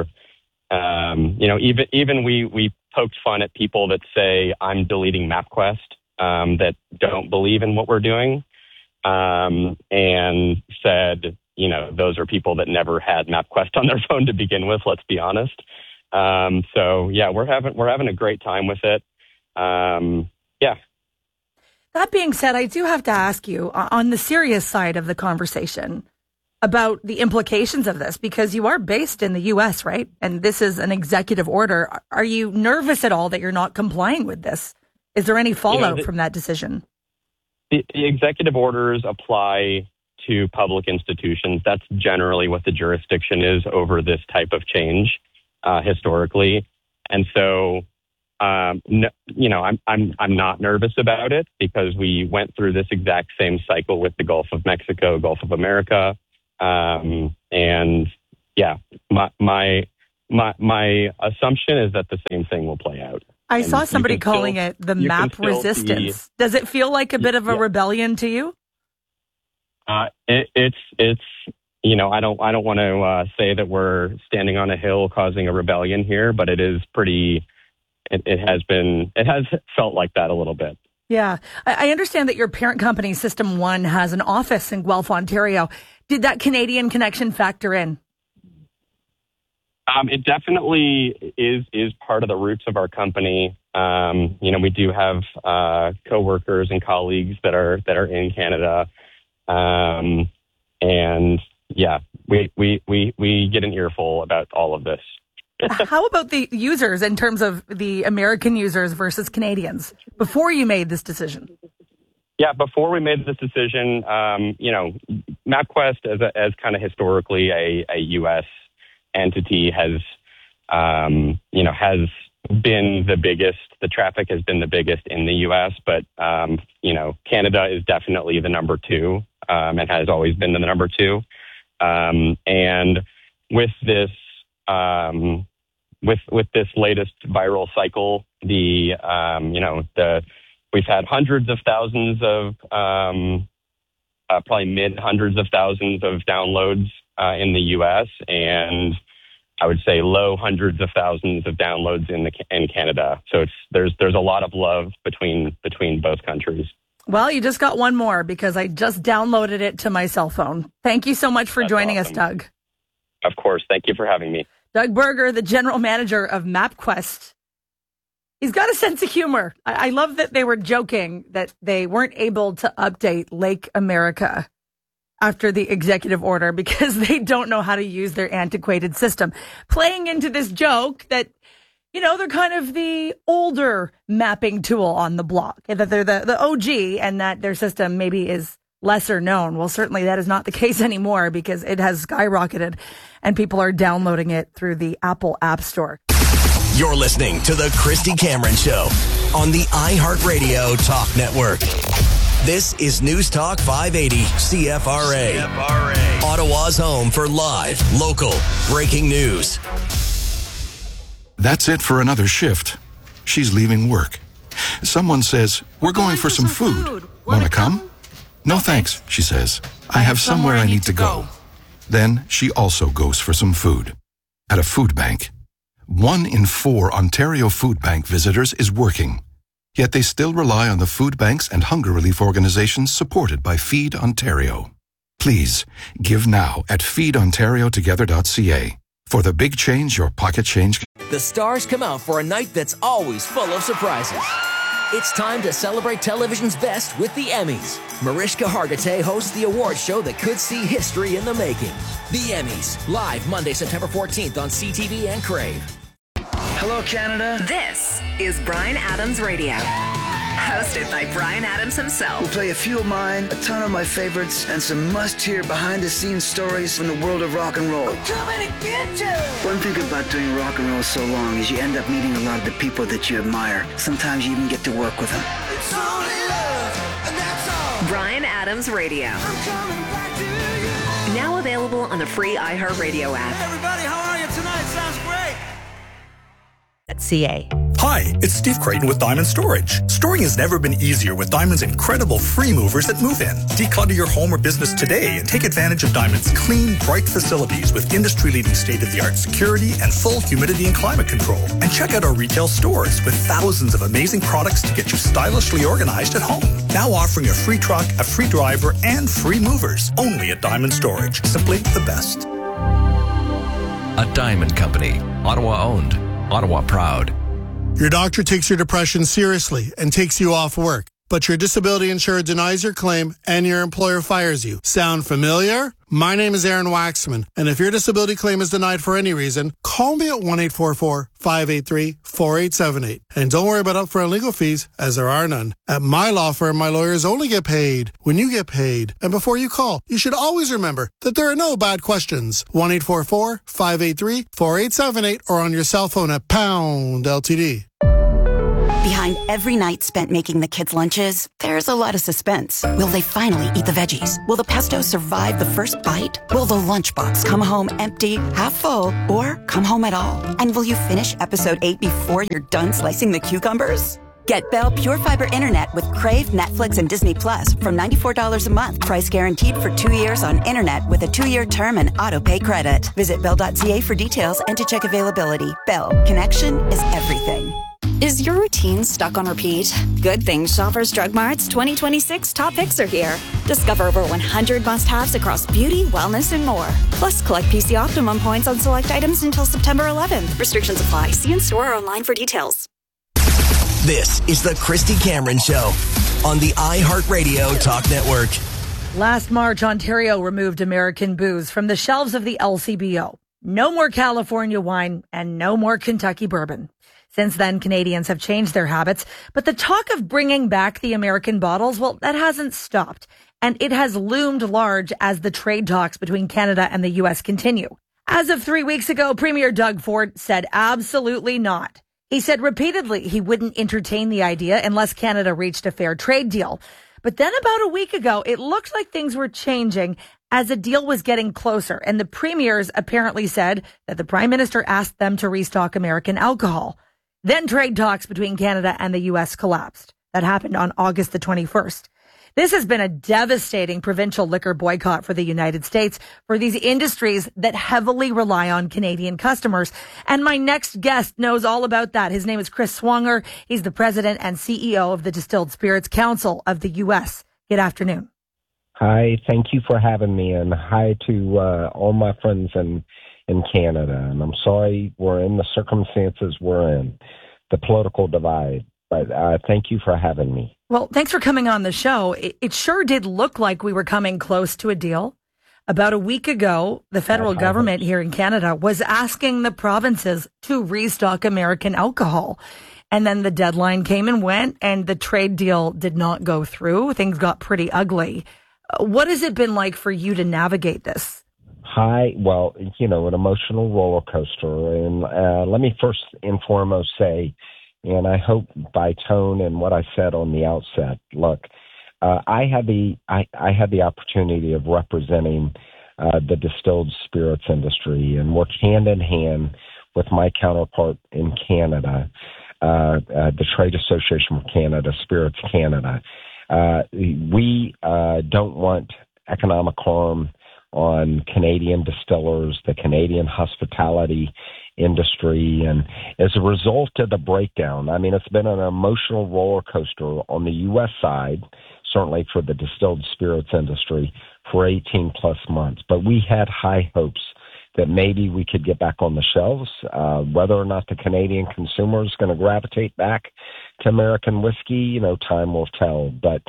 even we poked fun at people that say I'm deleting MapQuest, that don't believe in what we're doing, and said, those are people that never had MapQuest on their phone to begin with. Let's be honest. So yeah, we're having a great time with it. Yeah. That being said, I do have to ask you on the serious side of the conversation about the implications of this, because you are based in the U.S., right? And this is an executive order. Are you nervous at all that you're not complying with this? Is there any fallout from that decision? The executive orders apply to public institutions. That's generally what the jurisdiction is over this type of change historically. And so, I'm not nervous about it because we went through this exact same cycle with the Gulf of Mexico, Gulf of America. And yeah, my assumption is that the same thing will play out. I saw somebody calling it the map resistance. Does it feel like a bit of a rebellion to you? It's I don't want to say that we're standing on a hill causing a rebellion here, but it is pretty. It has felt like that a little bit. Yeah, I understand that your parent company, System 1, has an office in Guelph, Ontario. Did that Canadian connection factor in? It definitely is part of the roots of our company. We do have coworkers and colleagues that are in Canada, and yeah, we get an earful about all of this. How about the users in terms of the American users versus Canadians before you made this decision? Yeah, before we made this decision, MapQuest as kind of historically a U.S. entity has been the biggest. The traffic has been the biggest in the U.S., but Canada is definitely the number two, and has always been the number two. And with this. With this latest viral cycle, we've had hundreds of thousands of, probably mid hundreds of thousands of downloads in the U.S. and I would say low hundreds of thousands of downloads in Canada. So there's a lot of love between both countries. Well, you just got one more because I just downloaded it to my cell phone. Thank you so much for joining us, Doug. Of course. Thank you for having me. Doug Burger, the general manager of MapQuest. He's got a sense of humor. I love that they were joking that they weren't able to update Lake America after the executive order because they don't know how to use their antiquated system. Playing into this joke that, they're kind of the older mapping tool on the block, and that they're the OG and that their system maybe is lesser known. Well, certainly that is not the case anymore because it has skyrocketed and people are downloading it through the Apple App Store. You're listening to the Christy Cameron Show on the iHeartRadio Talk Network. This is News Talk 580 CFRA. Ottawa's home for live, local, breaking news. That's it for another shift. She's leaving work. Someone says, "We're going for some food. Want to come?" "No thanks," she says. "I have somewhere I need to go." Then she also goes for some food. At a food bank. 1 in 4 Ontario Food Bank visitors is working. Yet they still rely on the food banks and hunger relief organizations supported by Feed Ontario. Please, give now at feedontariotogether.ca. For the big change your pocket change. The stars come out for a night that's always full of surprises. It's time to celebrate television's best with the Emmys. Mariska Hargitay hosts the award show that could see history in the making. The Emmys, live Monday, September 14th on CTV and Crave. Hello, Canada. This is Bryan Adams Radio. Hosted by Bryan Adams himself. We'll play a few of mine, a ton of my favorites, and some must-hear behind-the-scenes stories from the world of rock and roll. We're coming to get you! One thing about doing rock and roll so long is you end up meeting a lot of the people that you admire. Sometimes you even get to work with them. It's only love, and that's all. Bryan Adams Radio. I'm coming back to you. Now available on the free iHeartRadio app. Hey everybody, how are you tonight? Sounds great. CA. Hi, it's Steve Creighton with Diamond Storage. Storing has never been easier with Diamond's incredible free movers that move in. Declutter your home or business today and take advantage of Diamond's clean, bright facilities with industry-leading state-of-the-art security and full humidity and climate control. And check out our retail stores with thousands of amazing products to get you stylishly organized at home. Now offering a free truck, a free driver, and free movers. Only at Diamond Storage. Simply the best. A Diamond Company. Ottawa owned. Ottawa proud. Your doctor takes your depression seriously and takes you off work, but your disability insurer denies your claim and your employer fires you. Sound familiar? My name is Aaron Waxman, and if your disability claim is denied for any reason, call me at 1-844-583-4878. And don't worry about upfront legal fees, as there are none. At my law firm, my lawyers only get paid when you get paid. And before you call, you should always remember that there are no bad questions. 1-844-583-4878 or on your cell phone at pound LTD. Behind every night spent making the kids' lunches, there's a lot of suspense. Will they finally eat the veggies? Will the pesto survive the first bite? Will the lunchbox come home empty, half full, or come home at all? And will you finish episode 8 before you're done slicing the cucumbers? Get Bell Pure Fiber Internet with Crave, Netflix, and Disney Plus from $94 a month. Price guaranteed for 2 years on internet with a 2-year term and auto-pay credit. Visit Bell.ca for details and to check availability. Bell, connection is everything. Is your routine stuck on repeat? Good thing Shoppers Drug Mart's 2026 top picks are here. Discover over 100 must-haves across beauty, wellness, and more. Plus, collect PC Optimum points on select items until September 11th. Restrictions apply. See in-store or online for details. This is the Christy Cameron Show on the iHeartRadio Talk Network. Last March, Ontario removed American booze from the shelves of the LCBO. No more California wine and no more Kentucky bourbon. Since then, Canadians have changed their habits, but the talk of bringing back the American bottles, well, that hasn't stopped. And it has loomed large as the trade talks between Canada and the U.S. continue. As of 3 weeks ago, Premier Doug Ford said absolutely not. He said repeatedly he wouldn't entertain the idea unless Canada reached a fair trade deal. But then about a week ago, it looked like things were changing as a deal was getting closer. And the premiers apparently said that the Prime Minister asked them to restock American alcohol. Then trade talks between Canada and the U.S. collapsed. That happened on August the 21st. This has been a devastating provincial liquor boycott for the United States for these industries that heavily rely on Canadian customers. And my next guest knows all about that. His name is Chris Swanger. He's the president and CEO of the Distilled Spirits Council of the U.S. Good afternoon. Hi, thank you for having me, and hi to all my friends in Canada. And I'm sorry we're in the circumstances we're in, the political divide. But thank you for having me. Well, thanks for coming on the show. It sure did look like we were coming close to a deal. About a week ago, the federal government here in Canada was asking the provinces to restock American alcohol. And then the deadline came and went, and the trade deal did not go through. Things got pretty ugly. What has it been like for you to navigate this? Hi. Well, an emotional roller coaster. And let me first and foremost say, and I hope by tone and what I said on the outset, look, I had the opportunity of representing the distilled spirits industry and worked hand in hand with my counterpart in Canada, the Trade Association for Canada, Spirits Canada. We don't want economic harm on Canadian distillers, the Canadian hospitality industry. And as a result of the breakdown, I mean, it's been an emotional roller coaster on the U.S. side, certainly for the distilled spirits industry, for 18 plus months. But we had high hopes that maybe we could get back on the shelves. Whether or not the Canadian consumer is going to gravitate back to American whiskey, time will tell. But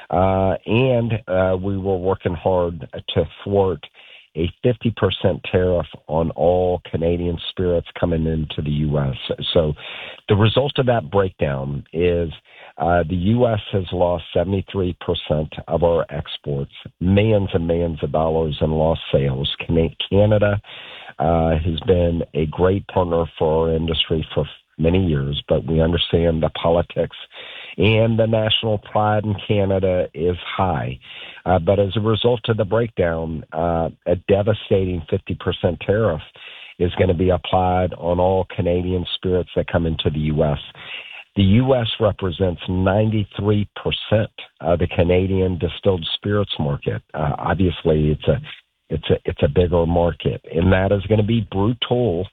we were working hard to thwart a 50% tariff on all Canadian spirits coming into the U.S. So the result of that breakdown is the U.S. has lost 73% of our exports, millions and millions of dollars in lost sales. Canada has been a great partner for our industry for many years, but we understand the politics and the national pride in Canada is high. But as a result of the breakdown, a devastating 50% tariff is going to be applied on all Canadian spirits that come into the U.S. The U.S. represents 93% of the Canadian distilled spirits market. Obviously, it's a bigger market, and that is going to be Brutal,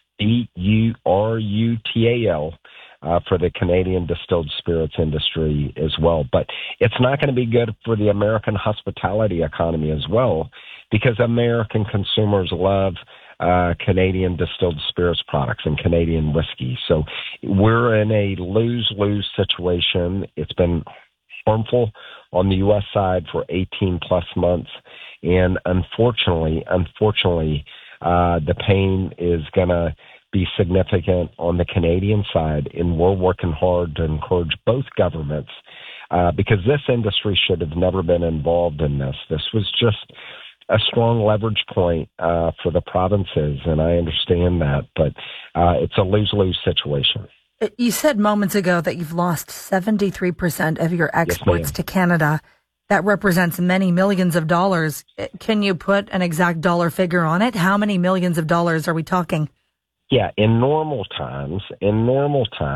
Burutal, for the Canadian distilled spirits industry as well. But it's not going to be good for the American hospitality economy as well, because American consumers love Canadian distilled spirits products and Canadian whiskey. So we're in a lose-lose situation. It's been harmful on the U.S. side for 18 plus months. And unfortunately, the pain is going to be significant on the Canadian side. And we're working hard to encourage both governments, because this industry should have never been involved in this. This was just a strong leverage point for the provinces, and I understand that, but it's a lose-lose situation. You said moments ago that you've lost 73% of your exports to Canada. That represents many millions of dollars. Can you put an exact dollar figure on it? How many millions of dollars are we talking? Yeah, in normal times,